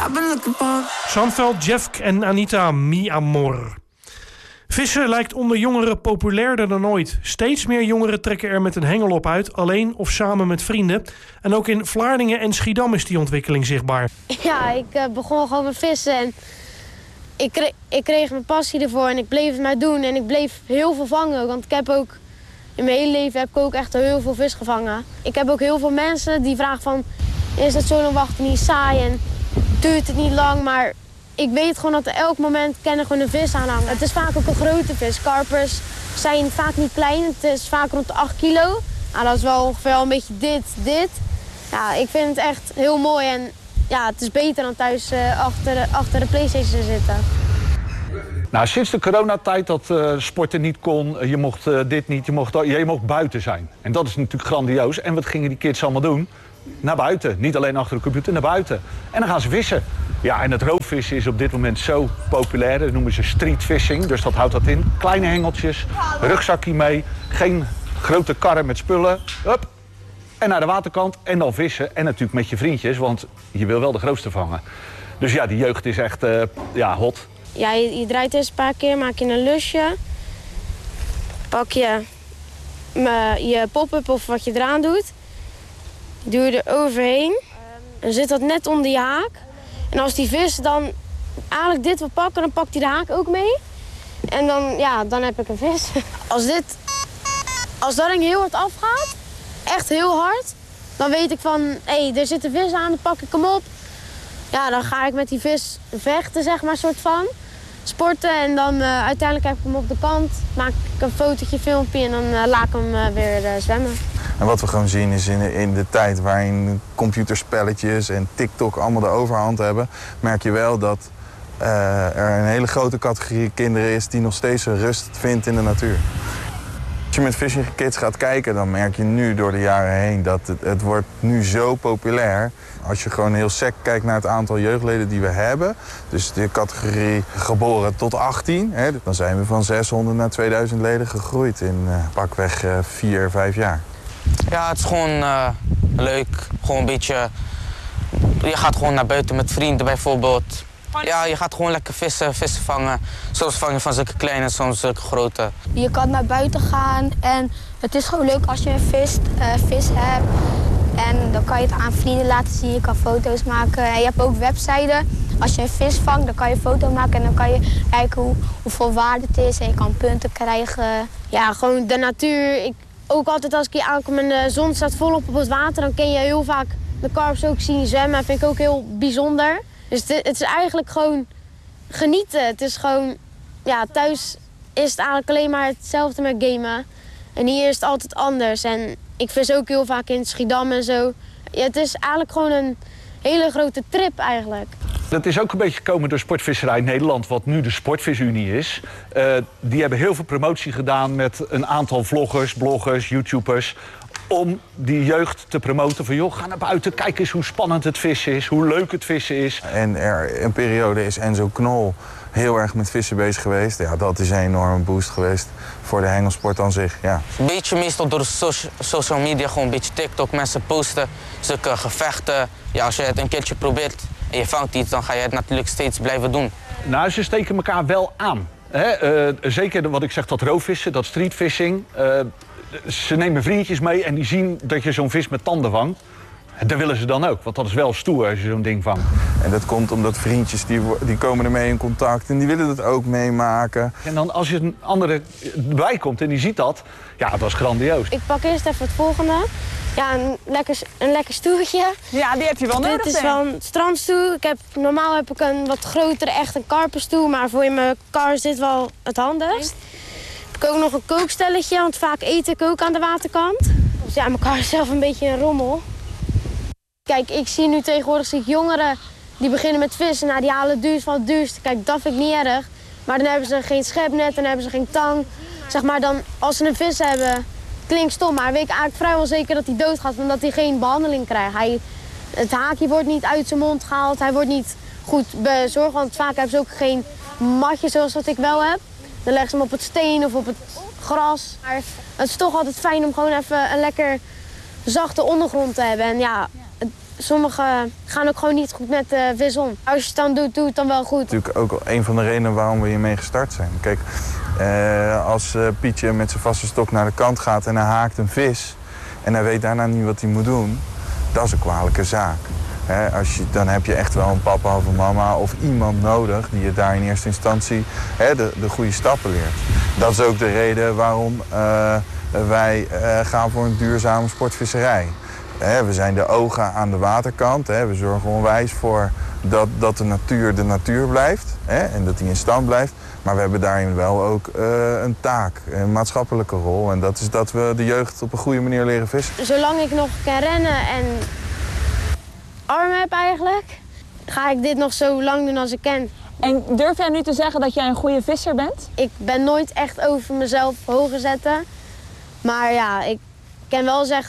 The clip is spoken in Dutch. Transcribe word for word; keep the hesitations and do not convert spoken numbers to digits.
Zandveld, Jeffk en Anita, Mi Amor. Vissen lijkt onder jongeren populairder dan ooit. Steeds meer jongeren trekken er met een hengel op uit, alleen of samen met vrienden. En ook in Vlaardingen en Schiedam is die ontwikkeling zichtbaar. Ja, ik uh, begon gewoon met vissen en ik kreeg, ik kreeg mijn passie ervoor en ik bleef het maar doen. En ik bleef heel veel vangen ook, want ik heb ook, in mijn hele leven heb ik ook echt heel veel vis gevangen. Ik heb ook heel veel mensen die vragen van, is het zo lang wachten niet saai en duurt het niet lang, maar ik weet gewoon dat er elk moment kan er gewoon een vis aan hangen. Het is vaak ook een grote vis. Karpers zijn vaak niet klein, het is vaak rond de acht kilo. Nou, dat is wel ongeveer een beetje dit, dit. Ja, ik vind het echt heel mooi en ja, het is beter dan thuis uh, achter, de, achter de PlayStation zitten. Nou, sinds de coronatijd dat uh, sporten niet kon, je mocht uh, dit niet, je mocht, je mocht buiten zijn. En dat is natuurlijk grandioos. En wat gingen die kids allemaal doen? Naar buiten. Niet alleen achter de computer, naar buiten. En dan gaan ze vissen. Ja, en het roofvissen is op dit moment zo populair. Dat noemen ze streetfishing, dus dat houdt dat in. Kleine hengeltjes, rugzakje mee, geen grote karren met spullen. Hup. En naar de waterkant en dan vissen. En natuurlijk met je vriendjes, want je wil wel de grootste vangen. Dus ja, die jeugd is echt uh, ja, hot. Ja, je, je draait eens een paar keer, maak je een lusje. Pak je me, je pop-up of wat je eraan doet. Doe je er overheen. Dan zit dat net onder je haak. En als die vis dan eigenlijk dit wil pakken, dan pakt hij de haak ook mee. En dan, ja, dan heb ik een vis. Als dit, als dat ding heel hard afgaat, echt heel hard, dan weet ik van, hé, hey, er zit een vis aan, dan pak ik hem op. Ja, dan ga ik met die vis vechten, zeg maar, soort van. Sporten en dan uh, uiteindelijk heb ik hem op de kant. Maak ik een fotootje, filmpje en dan uh, laat ik hem uh, weer uh, zwemmen. En wat we gewoon zien is in de, in de tijd waarin computerspelletjes en TikTok allemaal de overhand hebben, merk je wel dat uh, er een hele grote categorie kinderen is die nog steeds rust vindt in de natuur. Als je met Fishing Kids gaat kijken, dan merk je nu door de jaren heen dat het, het wordt nu zo populair. Als je gewoon heel sec kijkt naar het aantal jeugdleden die we hebben, dus de categorie geboren tot achttien, hè, dan zijn we van zeshonderd naar tweeduizend leden gegroeid in uh, pakweg uh, vier, vijf jaar. Ja, het is gewoon uh, leuk. Gewoon een beetje. Je gaat gewoon naar buiten met vrienden bijvoorbeeld. Ja, je gaat gewoon lekker vissen, vissen vangen. Soms vang je van zulke kleine, soms zulke grote. Je kan naar buiten gaan en het is gewoon leuk als je een vis, uh, vis hebt. En dan kan je het aan vrienden laten zien, je kan foto's maken. En je hebt ook websites. Als je een vis vangt, dan kan je een foto maken en dan kan je kijken hoe, hoeveel waarde het is. En je kan punten krijgen. Ja, gewoon de natuur. Ik, ook altijd als ik hier aankom en de zon staat volop op het water, dan kun je heel vaak de karpers ook zien zwemmen. Dat vind ik ook heel bijzonder. Dus het, het is eigenlijk gewoon genieten. Het is gewoon, ja, thuis is het eigenlijk alleen maar hetzelfde met gamen. En hier is het altijd anders. En ik vis ook heel vaak in Schiedam en zo. Ja, het is eigenlijk gewoon een hele grote trip eigenlijk. Dat is ook een beetje gekomen door Sportvisserij Nederland, wat nu de Sportvisunie is. Uh, die hebben heel veel promotie gedaan met een aantal vloggers, bloggers, YouTubers, om die jeugd te promoten van, joh, ga naar buiten, kijk eens hoe spannend het vissen is, hoe leuk het vissen is. En er een periode is Enzo Knol heel erg met vissen bezig geweest. Ja, dat is een enorme boost geweest voor de hengelsport aan zich, ja. Een beetje meestal door de socia social media, gewoon een beetje TikTok, mensen posten, zulke gevechten. Ja, als je het een keertje probeert en je vangt iets, dan ga je het natuurlijk steeds blijven doen. Nou, ze steken elkaar wel aan. Hè? Uh, zeker wat ik zeg, dat roofvissen, dat streetfishing. Uh, ze nemen vriendjes mee en die zien dat je zo'n vis met tanden vangt. Dat willen ze dan ook, want dat is wel stoer als je zo'n ding vangt. En dat komt omdat vriendjes die, die komen ermee in contact en die willen dat ook meemaken. En dan als je een andere bij komt en die ziet dat, ja, dat is grandioos. Ik pak eerst even het volgende. Ja, een lekker, een lekker stoeltje. Ja, die heb je wel nodig. Dit is wel een strandstoel. Ik heb, normaal heb ik een wat grotere, echt een karperstoel, maar voor in mijn kar is dit wel het handigst. Ik heb ook nog een kookstelletje, want vaak eet ik ook aan de waterkant. Dus ja, mijn kar is zelf een beetje een rommel. Kijk, ik zie nu tegenwoordig zie ik jongeren die beginnen met vissen. Nou, die halen het duurst van het duurste. Kijk, dat vind ik niet erg. Maar dan hebben ze geen schepnet, dan hebben ze geen tang. Zeg maar dan, als ze een vis hebben, klinkt stom, maar weet ik eigenlijk vrijwel zeker dat hij doodgaat omdat hij geen behandeling krijgt. Hij, het haakje wordt niet uit zijn mond gehaald, hij wordt niet goed bezorgd, want vaak hebben ze ook geen matje zoals wat ik wel heb. Dan leggen ze hem op het steen of op het gras. Maar het is toch altijd fijn om gewoon even een lekker zachte ondergrond te hebben. En ja, het, sommigen gaan ook gewoon niet goed met de vis om. Als je het dan doet, doe het dan wel goed. Natuurlijk ook een van de redenen waarom we hiermee gestart zijn. Kijk, eh, als uh, Pietje met zijn vaste stok naar de kant gaat en hij haakt een vis en hij weet daarna niet wat hij moet doen, dat is een kwalijke zaak. He, als je, dan heb je echt wel een papa of een mama of iemand nodig die je daar in eerste instantie he, de, de goede stappen leert. Dat is ook de reden waarom uh, wij uh, gaan voor een duurzame sportvisserij. He, we zijn de ogen aan de waterkant. He, we zorgen onwijs voor dat, dat de natuur de natuur blijft he, en dat die in stand blijft. Maar we hebben daarin wel ook uh, een taak, een maatschappelijke rol. En dat is dat we de jeugd op een goede manier leren vissen. Zolang ik nog kan rennen en armen heb eigenlijk, ga ik dit nog zo lang doen als ik kan. En durf jij nu te zeggen dat jij een goede visser bent? Ik ben nooit echt over mezelf hoog zetten. Maar ja, ik kan wel zeggen